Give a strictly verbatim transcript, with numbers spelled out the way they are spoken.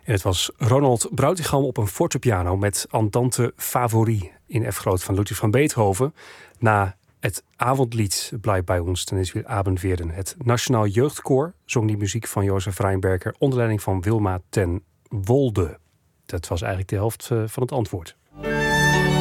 En het was Ronald Brautigam op een fortepiano met Andante Favori in F groot van Ludwig van Beethoven. Na het avondlied Blijf bij ons, dan is weer Abendwerden. Het Nationaal Jeugdkoor zong die muziek van Jozef Rijnberger onder leiding van Wilma ten Wolde. Dat was eigenlijk de helft van het antwoord.